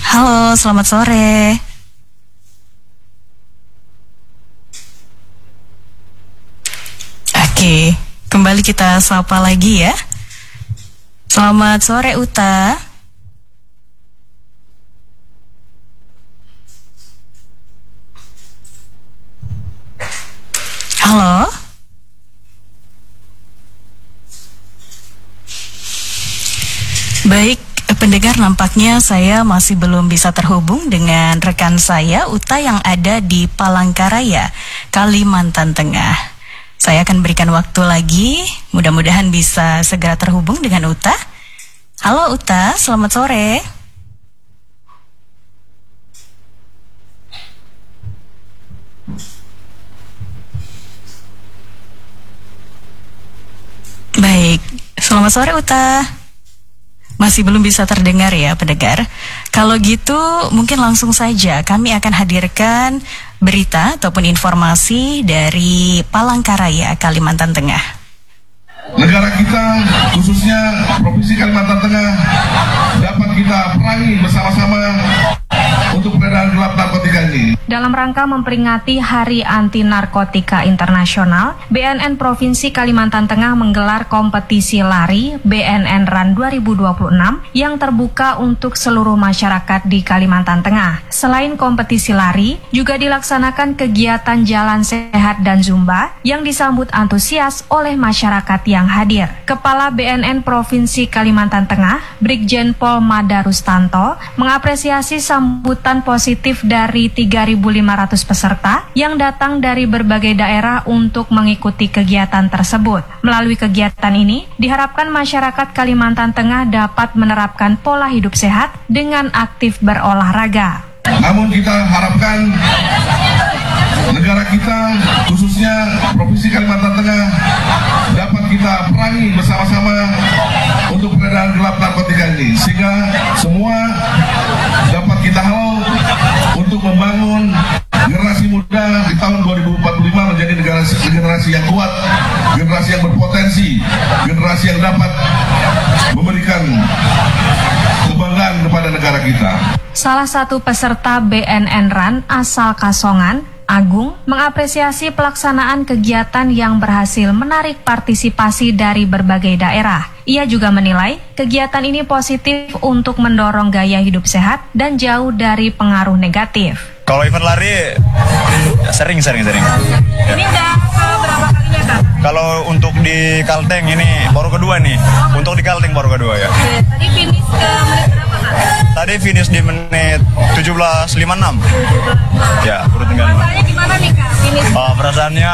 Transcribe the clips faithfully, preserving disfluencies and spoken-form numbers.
Halo, selamat sore. Oke, kembali kita sapa lagi ya. Selamat sore Uta. Halo. Baik, pendengar, nampaknya saya masih belum bisa terhubung dengan rekan saya Uta yang ada di Palangkaraya, Kalimantan Tengah. Saya akan berikan waktu lagi, mudah-mudahan bisa segera terhubung dengan Uta. Halo Uta, selamat sore. Baik, selamat sore Uta. Masih belum bisa terdengar ya pendengar. Kalau gitu mungkin langsung saja kami akan hadirkan berita ataupun informasi dari Palangkaraya, Kalimantan Tengah. Negara kita, khususnya Provinsi Kalimantan Tengah, dapat kita perangi bersama-sama untuk peredaran gelap narkotika ini. Dalam rangka memperingati Hari Anti Narkotika Internasional, B N N Provinsi Kalimantan Tengah menggelar kompetisi lari B N N Run dua ribu dua puluh enam yang terbuka untuk seluruh masyarakat di Kalimantan Tengah. Selain kompetisi lari, juga dilaksanakan kegiatan jalan sehat dan zumba yang disambut antusias oleh masyarakat yang hadir. Kepala B N N Provinsi Kalimantan Tengah, Brigjen Pol Mada Rustanto, mengapresiasi sambutan positif dari tiga ribu lima ratus peserta yang datang dari berbagai daerah untuk mengikuti kegiatan tersebut. Melalui kegiatan ini, diharapkan masyarakat Kalimantan Tengah dapat menerapkan pola hidup sehat dengan aktif berolahraga. Namun kita harapkan negara kita, khususnya Provinsi Kalimantan Tengah, dapat kita perangi bersama-sama untuk peredaran gelap narkotika ini, sehingga semua dapat kita halau untuk membangun generasi muda di tahun dua ribu empat puluh lima menjadi generasi, generasi yang kuat, generasi yang berpotensi, generasi yang dapat memberikan kebanggaan kepada negara kita. Salah satu peserta B N N Run asal Kasongan, Agung, mengapresiasi pelaksanaan kegiatan yang berhasil menarik partisipasi dari berbagai daerah. Ia juga menilai kegiatan ini positif untuk mendorong gaya hidup sehat dan jauh dari pengaruh negatif. Kalau event lari sering sering sering. Ini udah berapa kalinya Kak? Kalau untuk di Kalteng ini baru kedua nih. Untuk di Kalteng baru kedua ya. Tadi finish ke menit berapa Kak? Tadi finish di menit tujuh belas lima puluh enam. Ya, turut tinggal. Perasaannya gimana nih Kak? Finish. Oh, perasaannya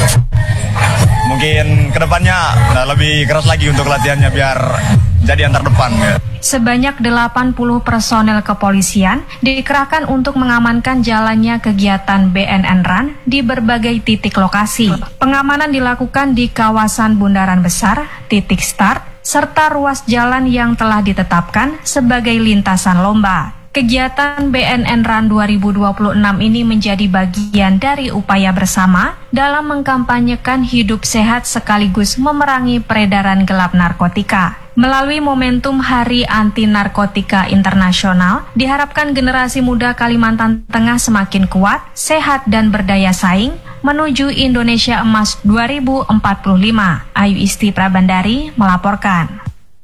mungkin kedepannya nah, lebih keras lagi untuk latihannya biar jadi antar depan ya. Sebanyak delapan puluh personel kepolisian dikerahkan untuk mengamankan jalannya kegiatan B N N Run di berbagai titik lokasi. Pengamanan dilakukan di kawasan Bundaran Besar, titik start, serta ruas jalan yang telah ditetapkan sebagai lintasan lomba. Kegiatan B N N Run dua ribu dua puluh enam ini menjadi bagian dari upaya bersama dalam mengkampanyekan hidup sehat sekaligus memerangi peredaran gelap narkotika. Melalui momentum Hari Anti Narkotika Internasional, diharapkan generasi muda Kalimantan Tengah semakin kuat, sehat dan berdaya saing menuju Indonesia Emas dua ribu empat puluh lima. Ayu Isti Prabandari melaporkan.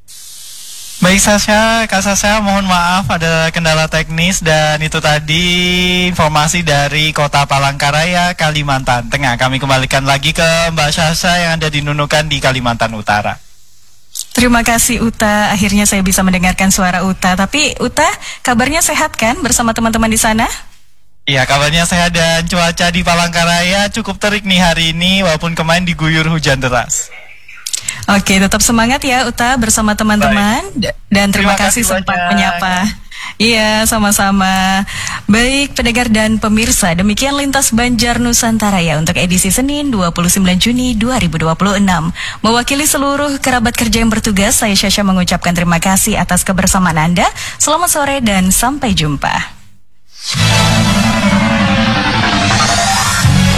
Baik Sasha, Kak Sasha, mohon maaf ada kendala teknis dan itu tadi informasi dari Kota Palangkaraya, Kalimantan Tengah. Kami kembalikan lagi ke Mbak Sasha yang ada di Nunukan di Kalimantan Utara. Terima kasih Uta, akhirnya saya bisa mendengarkan suara Uta. Tapi Uta, kabarnya sehat kan bersama teman-teman di sana? Iya, kabarnya sehat dan cuaca di Palangkaraya cukup terik nih hari ini walaupun kemarin diguyur hujan deras. Oke, tetap semangat ya Uta bersama teman-teman. Dan terima, terima kasih sempat banyak menyapa. Iya, sama-sama. Baik, pendengar dan pemirsa, demikian Lintas Banjar Nusantara ya untuk edisi Senin dua puluh sembilan Juni dua ribu dua puluh enam. Mewakili seluruh kerabat kerja yang bertugas, saya Syasha mengucapkan terima kasih atas kebersamaan Anda. Selamat sore dan sampai jumpa.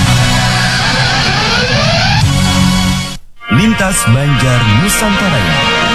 Lintas Banjar Nusantara.